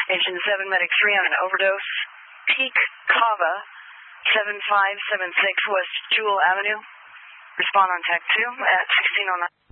Engine 7, Medic 3 on an overdose. Peak Kava, 7576 West Jewel Avenue. Respond on TAC 2 at 1609.